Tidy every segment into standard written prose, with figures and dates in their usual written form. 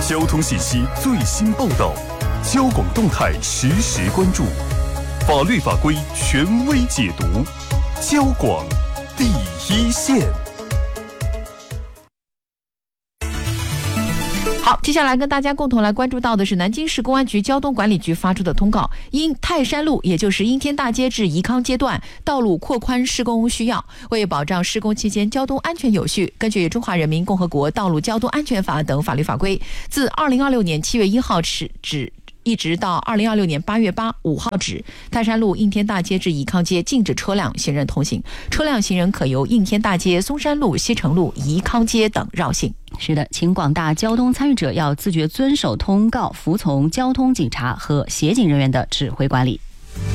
交通信息最新报道，交广动态实时关注，法律法规权威解读，交广第一线。 好，接下来跟大家共同来关注到的是南京市公安局交通管理局发出的通告，因泰山路也就是应天大街至宜康街段道路扩宽施工需要，为保障施工期间交通安全有序，根据《中华人民共和国道路交通安全法》等法律法规，自2026年7月1号一直到2026年8月5号止，泰山路应天大街至宜康街禁止车辆行人通行，车辆行人可由应天大街、松山路、西城路、宜康街等绕行。 是的，请广大交通参与者要自觉遵守通告，服从交通警察和协警人员的指挥管理。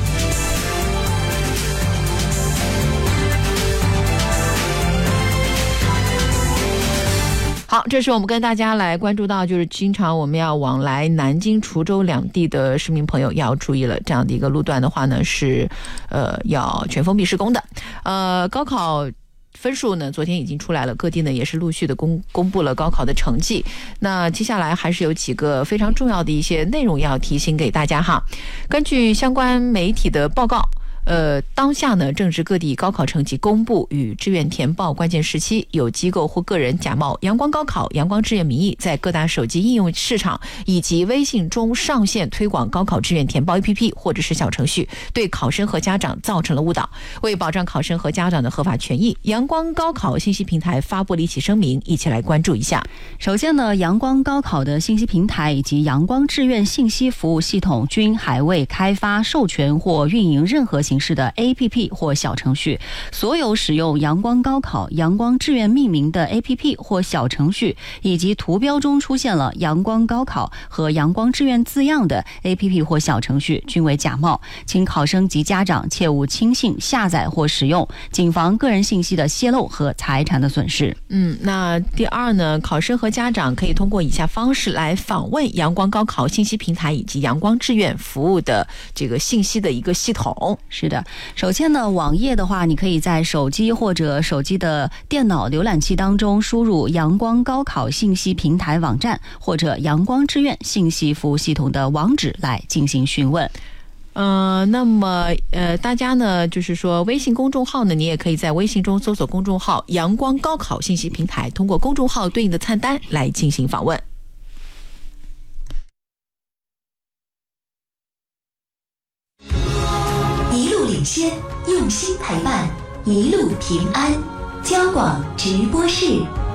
好，这是我们跟大家来关注到，就是经常我们要往来南京、滁州两地的市民朋友要注意了，这样的一个路段的话呢，是要全封闭施工的。高考分数呢，昨天已经出来了，各地呢也是陆续的公布了高考的成绩。那接下来还是有几个非常重要的一些内容要提醒给大家哈。根据相关媒体的报告，当下呢正值各地高考成绩公布与志愿填报关键时期，有机构或个人假冒阳光高考、阳光志愿名义，在各大手机应用市场以及微信中上线推广高考志愿填报 APP 或者是小程序，对考生和家长造成了误导。为保障考生和家长的合法权益，阳光高考信息平台发布了一起声明，一起来关注一下。 首先呢，阳光高考的信息平台以及阳光志愿信息服务系统均还未开发、授权或运营任何形式的 APP 或小程序。所有使用阳光高考、阳光志愿命名的 APP 或小程序，以及图标中出现了阳光高考和阳光志愿字样的 APP 或小程序，均为假冒，请考生及家长切勿轻信下载或使用，谨防个人信息的泄露和财产的损失。 那第二呢，考生和家长可以通过以下方式来访问阳光高考信息平台以及阳光志愿服务的这个信息的一个系统。 是的，首先呢，网页的话，你可以在手机或者手机的电脑浏览器当中输入阳光高考信息平台网站或者阳光志愿信息服务系统的网址来进行询问。 那么大家呢，就是说微信公众号呢，你也可以在微信中搜索公众号阳光高考信息平台，通过公众号对应的菜单来进行访问。 一路领先，用心陪伴，一路平安。交广直播室。